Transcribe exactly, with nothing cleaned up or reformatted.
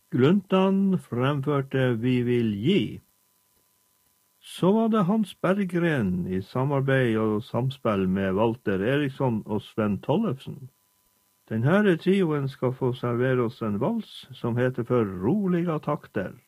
Gluntan fremførte Vi vil gi. Så var det Hans Berggren i samarbeid og samspill med Walter Eriksson og Sven Tollefsen. Denne trioen skal få servere oss en vals som heter for Roliga takter.